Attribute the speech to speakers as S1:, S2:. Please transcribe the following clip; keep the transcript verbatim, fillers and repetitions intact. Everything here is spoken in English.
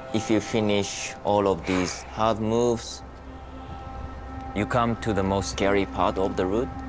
S1: If you finish all of these hard moves, you come to the most scary part of the route.